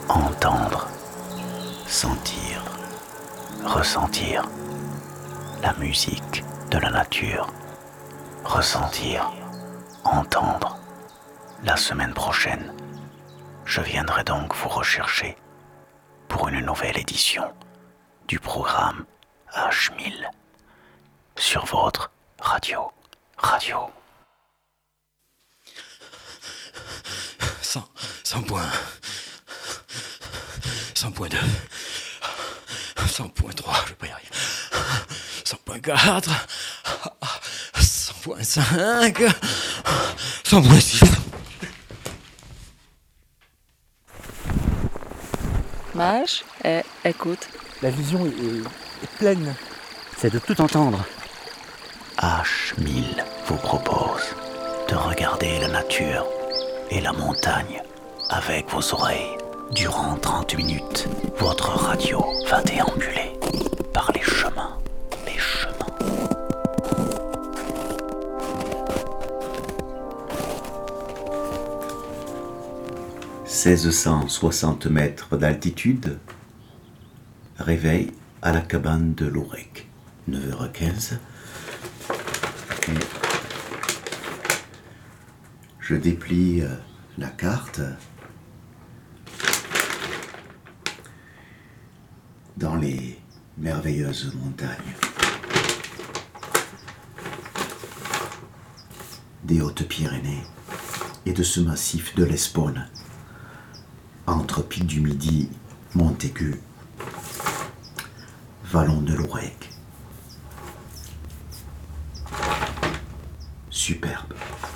Entendre, sentir, ressentir la musique de la nature. Ressentir, entendre. La semaine prochaine, je viendrai donc vous rechercher pour une nouvelle édition du programme H1000 sur votre radio. 100 points. 100.2. 100.3, je vais pas y arriver. 100.4. 100.5. 100.6. Mage, écoute. La vision est pleine. C'est de tout entendre. H1000 vous propose de regarder la nature et la montagne avec vos oreilles. Durant 30 minutes, votre radio va déambuler par les chemins. 1660 mètres d'altitude, réveil à la cabane de Lourec, 9h15. Et je déplie la carte dans les merveilleuses montagnes des Hautes-Pyrénées et de ce massif de l'Espaune, entre Pic du Midi, Montaigu, Vallon de Lourec. Superbe.